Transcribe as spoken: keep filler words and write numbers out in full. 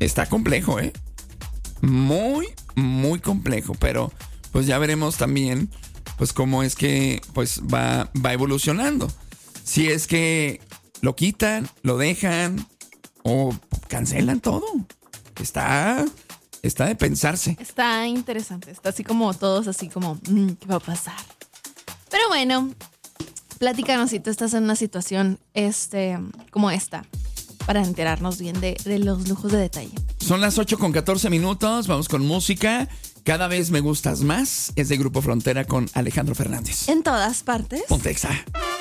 está complejo, ¿eh? Muy, muy complejo, pero pues ya veremos también pues cómo es que pues va, va evolucionando. Si es que lo quitan, lo dejan o cancelan todo. Está, está de pensarse. Está interesante, está así como todos así como, mmm, ¿qué va a pasar? Pero bueno, platícanos si tú estás en una situación este, como esta, para enterarnos bien de, de los lujos de detalle. Son las ocho con catorce minutos, vamos con música. Cada vez me gustas más, es de Grupo Frontera con Alejandro Fernández. En todas partes. Ponte Exa.